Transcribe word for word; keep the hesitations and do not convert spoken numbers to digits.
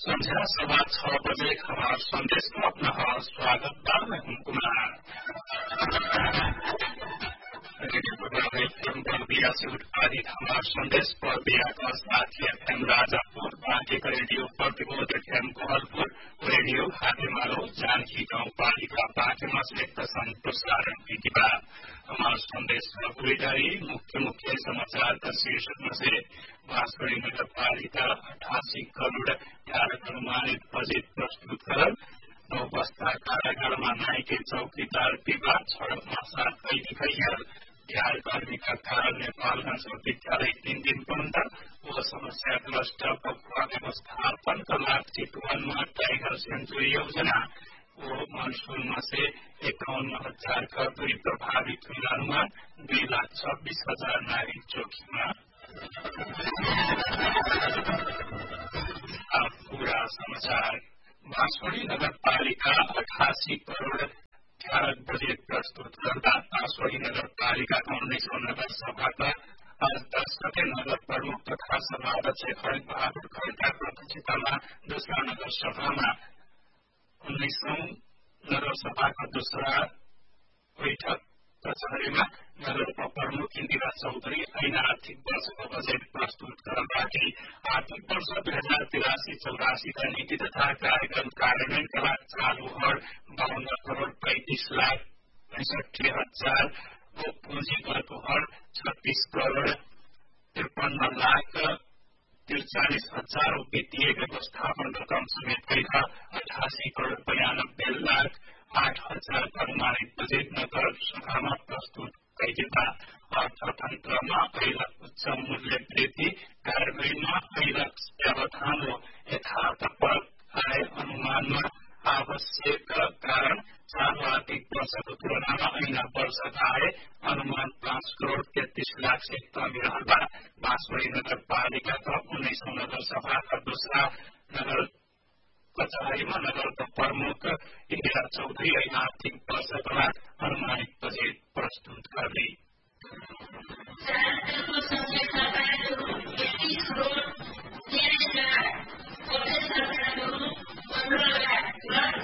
संध्या सवा छह बजे खबर संदेश में अपना स्वागत बा। मैं हूं कुमार। बर्दिया से उत्पादित हमार संदेश बर्दिया का साथी एफएम राजापुर, बांके का रेडियो प्रतिबोध एफएम कोहलपुर, रेडियो हाटेमालो जानकी गांव पालिका बाटेमा से प्रसारण की बात। हमारा संदेश का पूरी जारी मुख्य मुख्य समाचार का शीर्षक में से बांसवाड़ी नगर पालिका अठासी करोड़ ग्यारह अनुमानित बजट प्रस्तुत कर नौ बस्ता कारागार में न्याय के चौकीदार विवाद सड़क में सात कैदी कैद बिहार गर्मी का कारण नेपालगंज विद्यालय तीन दिन बंद वो समस्याग्रस्त पकुआ व्यवस्थापन का लाभ चितवन में टाइगर सेंचुरी योजना वो मानसून में से इक्यावन हजार घर दूरी प्रभावित हुई अनुमान दुई लाख छब्बीस हजार नागरिक जोखिम। पूरा समाचार। बांसवाड़ी नगर पालिका अठासी करोड़ ग्यारह बजट प्रस्तुत करता बांसवाड़ी नगर पालिका का उन्नीस सौ नगर सभा का आज दस गते नगर प्रमुख तथा सभाध्यक्ष खड़ग बहादुर खड़का अध्यक्षता में दूसरा नगर सभा में उन्नीस सौ नगर सभा का दूसरा बैठक कचहरी में नगर प्रमुख इंदिरा चौधरी ऐन आर्थिक वर्ष का बजट प्रस्तुत करने आर्थिक वर्ष दो हजार तिरासी चौरासी का नीति तथा कार्यक्रम कार्यान्वयन का चालू और बावन करोड़ पैंतीस लाख पैंसठी हजार वो पूंजीगत और छत्तीस करोड़ तिरपन लाख तिरचालीस हजार वित्तीय व्यवस्थापन रकम समेत करीब अठासी करोड़ बयानब्बे लाख आठ हजार अनुमानित बजट नगर सभा में प्रस्तुत कैदिता अर्थतंत्र में अहिलक उच्च मूल्य वृद्धि कार्यान्वयन में अहिलक व्यवधान व यथार्थ पर आय अनुमान में आवश्यक कारण चालू आर्थिक वर्ष की तुलना में ऐन वर्ष का आय अनुमान पांच करोड़ तैतीस लाख से कम रहा। बांसवाड़ी नगर पालिका का उन्नीस सौ नगर सभा का दूसरा नगर कचहरी में नगर प्रमुख इंदिरा चौधरी ऐन आर्थिक वर्ष का अनुमानित बजट प्रस्तुत कर दी।